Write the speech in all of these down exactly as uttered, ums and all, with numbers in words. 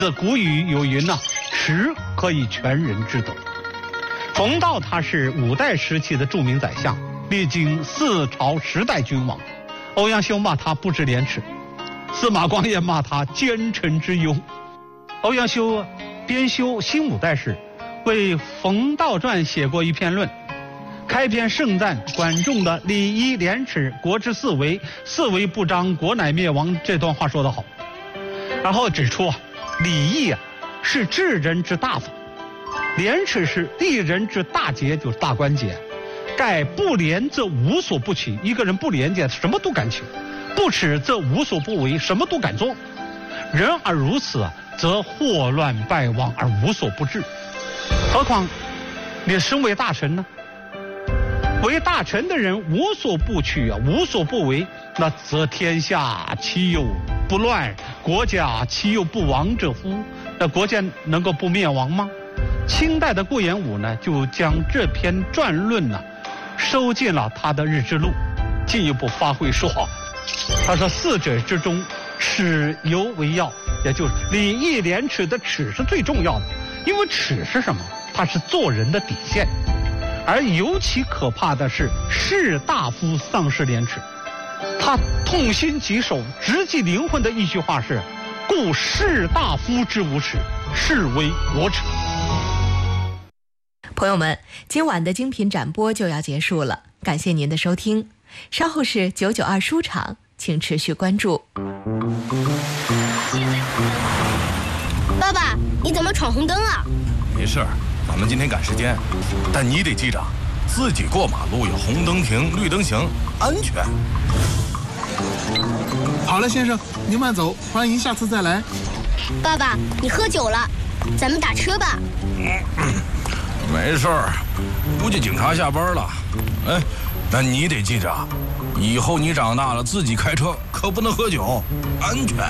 这古语有云呐、啊，耻可以全人之德。冯道他是五代时期的著名宰相，历经四朝十代君王。欧阳修骂他不知廉耻，司马光也骂他奸臣之忧。欧阳修编修新五代时，为冯道传写过一篇论，开篇盛赞管仲的礼义廉耻，国之四维，四维不张，国乃灭亡。这段话说得好。然后指出啊，礼义啊是治人之大法，廉耻是立人之大节，就是大关节。盖不廉则无所不起，一个人不廉洁，什么都敢起；不耻则无所不为，什么都敢做。人而如此啊，则祸乱败亡而无所不至。何况你身为大臣呢？为大臣的人无所不取啊，无所不为，那则天下岂有不乱，国家岂有不亡者乎？那国家能够不灭亡吗？清代的顾炎武呢，就将这篇传论呢、啊，收进了他的日志录，进一步发挥说，他说四者之中，耻尤为要，也就是礼义廉耻的耻是最重要的，因为耻是什么？它是做人的底线。而尤其可怕的是士大夫丧失廉耻。他痛心疾首、直击灵魂的一句话是：故士大夫之无耻，是为国耻。 朋友们，今晚的精品展播就要结束了，感谢您的收听。稍后是九九二书场，请持续关注。 爸爸，你怎么闯红灯啊？ 没事，咱们今天赶时间，但你得记着，自己过马路要红灯停，绿灯行，安全。 好了，先生，您慢走，欢迎下次再来。 爸爸，你喝酒了，咱们打车吧。 嗯没事儿，估计警察下班了。哎，但你得记着，以后你长大了自己开车可不能喝酒，安全。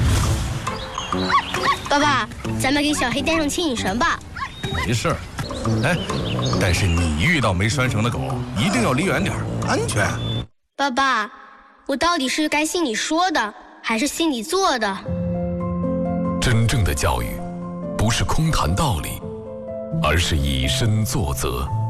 爸爸，咱们给小黑带上牵引绳吧。 没事儿，哎，但是你遇到没拴绳的狗，一定要离远点，安全。 爸爸，我到底是该信你说的，还是信你做的？ 真正的教育，不是空谈道理，而是以身作则。